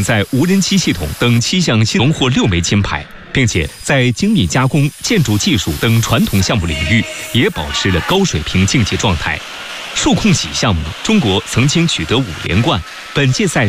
在无人机系统等7项荣获6枚金牌，并且在精密加工、建筑技术等传统项目领域也保持了高水平竞技状态。数控洗项目，中国曾经取得5连冠，本届赛